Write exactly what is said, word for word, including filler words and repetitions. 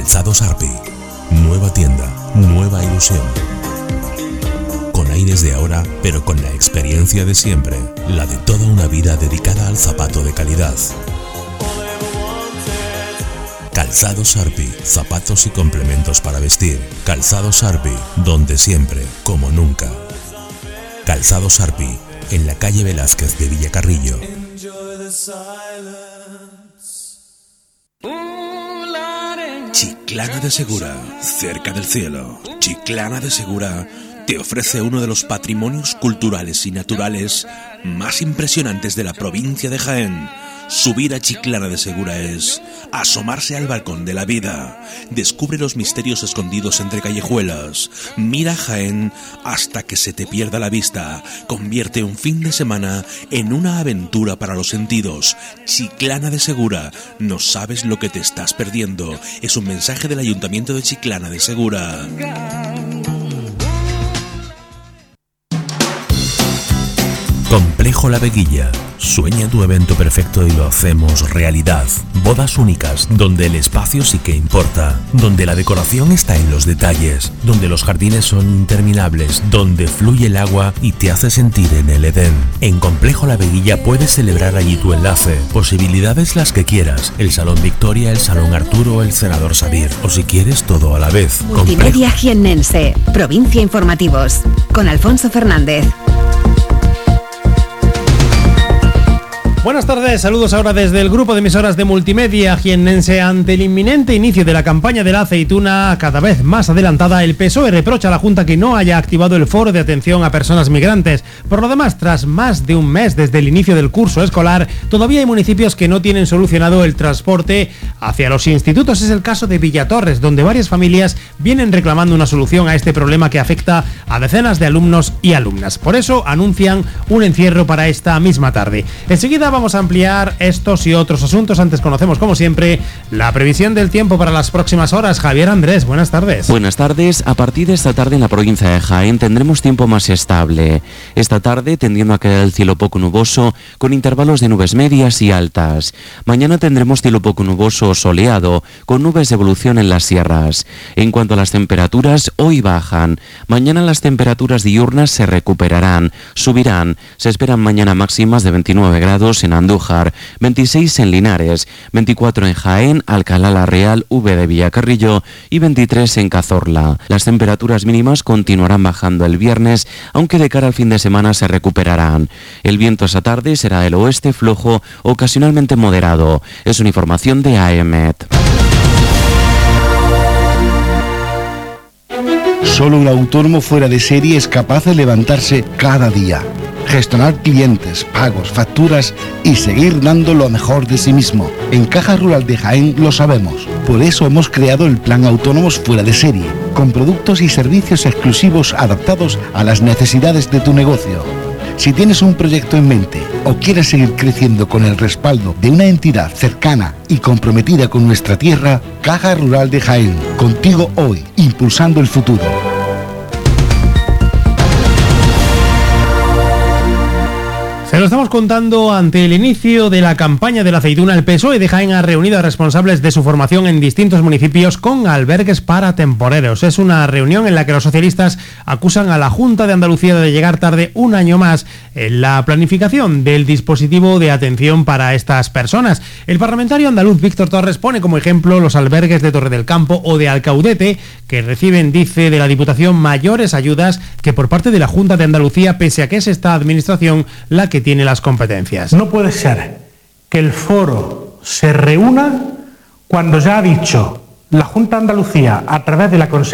Calzados Arpi. Nueva tienda, nueva ilusión. Con aires de ahora, pero con la experiencia de siempre. La de toda una vida dedicada al zapato de calidad. Calzados Arpi, zapatos y complementos para vestir. Calzados Arpi, donde siempre, como nunca. Calzados Arpi, en la calle Velázquez de Villacarrillo. Chiclana de Segura, cerca del cielo. Chiclana de Segura te ofrece uno de los patrimonios culturales y naturales más impresionantes de la provincia de Jaén. Subir a Chiclana de Segura es asomarse al balcón de la vida. Descubre los misterios escondidos entre callejuelas. Mira Jaén hasta que se te pierda la vista. Convierte un fin de semana en una aventura para los sentidos. Chiclana de Segura, no sabes lo que te estás perdiendo. Es un mensaje del Ayuntamiento de Chiclana de Segura. Complejo La Veguilla. Sueña tu evento perfecto y lo hacemos realidad. Bodas únicas, donde el espacio sí que importa, donde la decoración está en los detalles, donde los jardines son interminables, donde fluye el agua y te hace sentir en el Edén. En Complejo La Veguilla puedes celebrar allí tu enlace. Posibilidades las que quieras. El Salón Victoria, el Salón Arturo o el Senador Sabir. O si quieres todo a la vez. Multimedia Jiennense. Provincia Informativos. Con Alfonso Fernández. Buenas tardes, saludos ahora desde el grupo de emisoras de Multimedia Jiennense. Ante el inminente inicio de la campaña de la aceituna cada vez más adelantada, el P S O E reprocha a la Junta que no haya activado el foro de atención a personas migrantes. Por lo demás, tras más de un mes desde el inicio del curso escolar, todavía hay municipios que no tienen solucionado el transporte hacia los institutos. Es el caso de Villatorres, donde varias familias vienen reclamando una solución a este problema que afecta a decenas de alumnos y alumnas. Por eso anuncian un encierro para esta misma tarde. Enseguida vamos a ampliar estos y otros asuntos. Antes conocemos, como siempre, la previsión del tiempo para las próximas horas. Javier Andrés, buenas tardes. Buenas tardes. A partir de esta tarde en la provincia de Jaén tendremos tiempo más estable. Esta tarde tendiendo a quedar el cielo poco nuboso con intervalos de nubes medias y altas. Mañana tendremos cielo poco nuboso o soleado con nubes de evolución en las sierras. En cuanto a las temperaturas, hoy bajan. Mañana las temperaturas diurnas se recuperarán, subirán. Se esperan mañana máximas de veintinueve grados en Andújar, veintiséis en Linares, veinticuatro en Jaén, Alcalá la Real, V de Villacarrillo y veintitrés en Cazorla. Las temperaturas mínimas continuarán bajando el viernes, aunque de cara al fin de semana se recuperarán. El viento esa tarde será del oeste flojo, ocasionalmente moderado. Es una información de A E M E T. Solo un autónomo fuera de serie es capaz de levantarse cada día, gestionar clientes, pagos, facturas y seguir dando lo mejor de sí mismo. En Caja Rural de Jaén lo sabemos. Por eso hemos creado el Plan Autónomos Fuera de Serie, con productos y servicios exclusivos adaptados a las necesidades de tu negocio. Si tienes un proyecto en mente o quieres seguir creciendo con el respaldo de una entidad cercana y comprometida con nuestra tierra, Caja Rural de Jaén, contigo hoy, impulsando el futuro. Se lo estamos contando ante el inicio de la campaña de la aceituna. El P S O E de Jaén ha reunido a responsables de su formación en distintos municipios con albergues para temporeros. Es una reunión en la que los socialistas acusan a la Junta de Andalucía de llegar tarde un año más en la planificación del dispositivo de atención para estas personas. El parlamentario andaluz Víctor Torres pone como ejemplo los albergues de Torre del Campo o de Alcaudete, que reciben, dice, de la Diputación mayores ayudas que por parte de la Junta de Andalucía, pese a que es esta administración la que tiene las competencias. No puede ser que el foro se reúna cuando ya ha dicho la Junta de Andalucía, a través de la Consejería